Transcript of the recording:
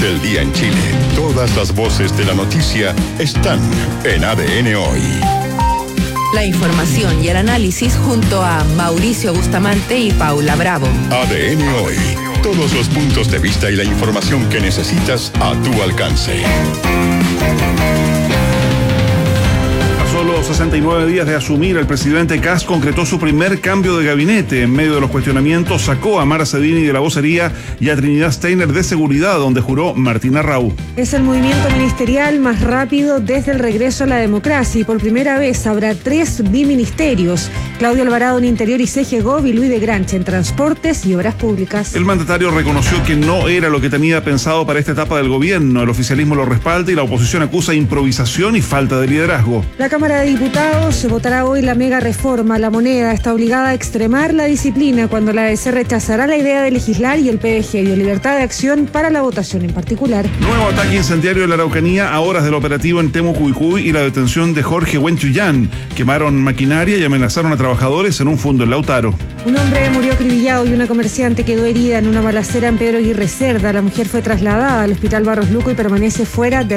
del día en Chile. Todas las voces de la noticia están en ADN Hoy. La información y el análisis junto a Mauricio Bustamante y Paula Bravo. ADN Hoy. Todos los puntos de vista y la información que necesitas a tu alcance. Solo 69 días de asumir, el presidente Kast concretó su primer cambio de gabinete. En medio de los cuestionamientos, sacó a Mara Cedini de la vocería y a Trinidad Steiner de seguridad, donde juró Martina Rau. Es el movimiento ministerial más rápido desde el regreso a la democracia y por primera vez habrá 3 biministerios. Claudio Alvarado en Interior y CGGOV y Luis de Granche en Transportes y Obras Públicas. El mandatario reconoció que no era lo que tenía pensado para esta etapa del gobierno. El oficialismo lo respalda y la oposición acusa improvisación y falta de liderazgo. La Cámara de Diputados votará hoy la mega reforma. La moneda está obligada a extremar la disciplina cuando la ADC rechazará la idea de legislar y el PDG dio libertad de acción para la votación en particular. Nuevo ataque incendiario en la Araucanía a horas del operativo en Temucuicui y la detención de Jorge Huenchuyán. Quemaron maquinaria y amenazaron a trabajadores en un fundo en Lautaro. Un hombre murió acribillado y una comerciante quedó herida en una balacera en Pedro Aguirre Cerda. La mujer fue trasladada al Hospital Barros Luco y permanece fuera de